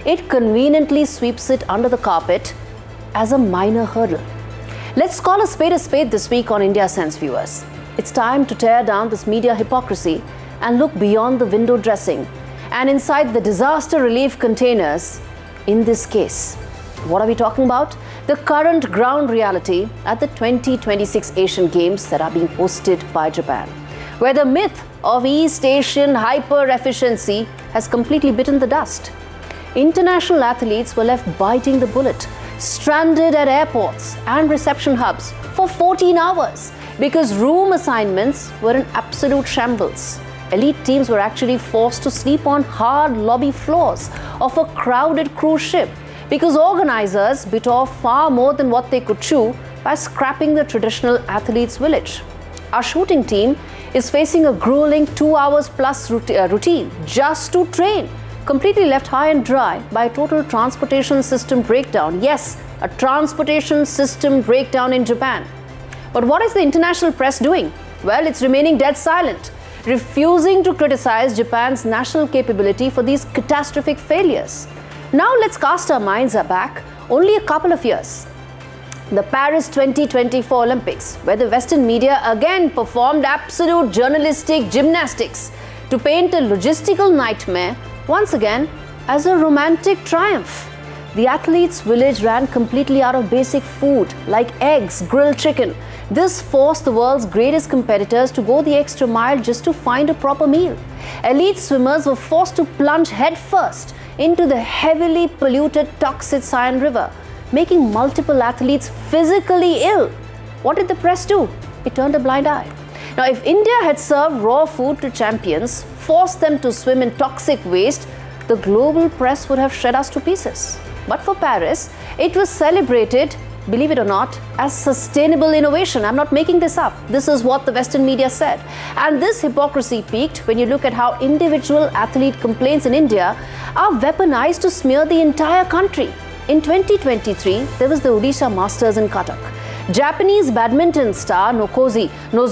it conveniently sweeps it under the carpet as a minor hurdle. Let's call a spade this week on India Sense, viewers. It's time to tear down this media hypocrisy and look beyond the window dressing and inside the disaster relief containers in this case. What are we talking about? The current ground reality at the 2026 Asian Games that are being hosted by Japan, where the myth of East Asian hyper-efficiency has completely bitten the dust. International athletes were left biting the bullet, stranded at airports and reception hubs for 14 hours because room assignments were in absolute shambles. Elite teams were actually forced to sleep on hard lobby floors of a crowded cruise ship because organizers bit off far more than what they could chew by scrapping the traditional athletes' village. Our shooting team is facing a grueling 2 hours plus routine just to train, completely left high and dry by a total transportation system breakdown. Yes, a transportation system breakdown in Japan. But what is the international press doing? Well, it's remaining dead silent, refusing to criticize Japan's national capability for these catastrophic failures. Now let's cast our minds back only a couple of years. The Paris 2024 Olympics, where the Western media again performed absolute journalistic gymnastics to paint a logistical nightmare once again as a romantic triumph. The athletes' village ran completely out of basic food like eggs, grilled chicken. This forced the world's greatest competitors to go the extra mile just to find a proper meal. Elite swimmers were forced to plunge headfirst into the heavily polluted toxic Sian River, making multiple athletes physically ill. What did the press do? It turned a blind eye. Now, if India had served raw food to champions, forced them to swim in toxic waste, the global press would have shred us to pieces. But for Paris, it was celebrated, believe it or not, as sustainable innovation. I'm not making this up. This is what the Western media said. And this hypocrisy peaked when you look at how individual athlete complaints in India are weaponized to smear the entire country. In 2023, there was the Odisha Masters in Cuttack. Japanese badminton star Nozomi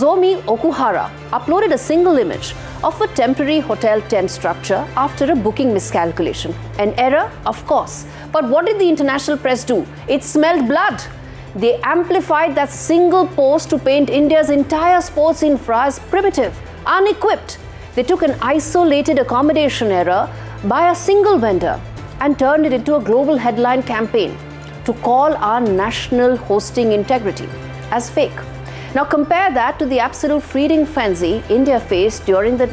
Okuhara uploaded a single image of a temporary hotel tent structure after a booking miscalculation. An error, of course. But what did the international press do? It smelled blood. They amplified that single post to paint India's entire sports infra as primitive, unequipped. They took an isolated accommodation error by a single vendor and turned it into a global headline campaign to call our national hosting integrity as fake. Now compare that to the absolute feeding frenzy India faced during the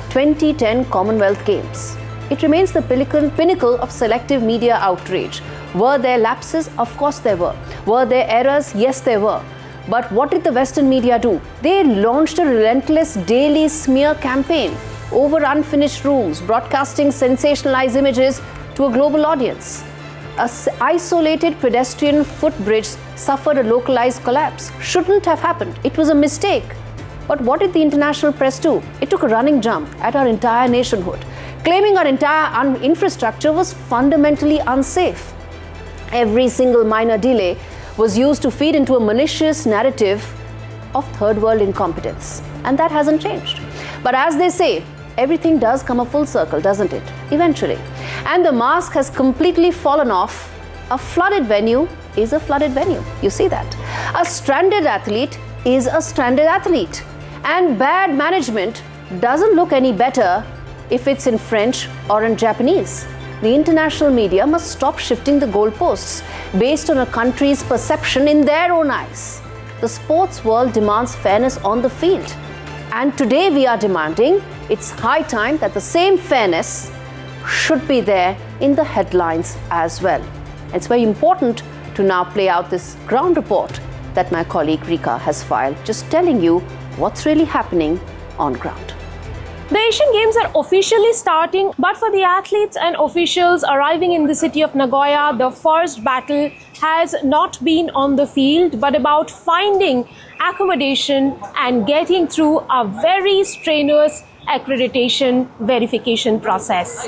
2010 Commonwealth Games. It remains the pinnacle of selective media outrage. Were there lapses? Of course there were. Were there errors? Yes, there were. But what did the Western media do? They launched a relentless daily smear campaign over unfinished rooms, broadcasting sensationalized images to a global audience. An isolated pedestrian footbridge suffered a localized collapse. Shouldn't have happened. It was a mistake. But what did the international press do? It took a running jump at our entire nationhood, claiming our entire infrastructure was fundamentally unsafe. Every single minor delay was used to feed into a malicious narrative of third world incompetence. And that hasn't changed. But as they say, everything does come a full circle, doesn't it? Eventually. And the mask has completely fallen off. A flooded venue is a flooded venue. You see that? A stranded athlete is a stranded athlete. And bad management doesn't look any better if it's in French or in Japanese. The international media must stop shifting the goalposts based on a country's perception in their own eyes. The sports world demands fairness on the field. And today we are demanding it's high time that the same fairness should be there in the headlines as well. It's very important to now play out this ground report that my colleague Rika has filed, just telling you what's really happening on ground. The Asian Games are officially starting, but for the athletes and officials arriving in the city of Nagoya, the first battle has not been on the field, but about finding accommodation and getting through a very strenuous accreditation verification process.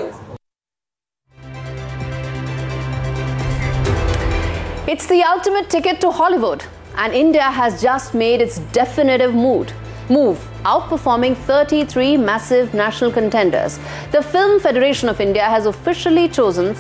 It's the ultimate ticket to Hollywood, and India has just made its definitive move, outperforming 33 massive national contenders. The Film Federation of India has officially chosen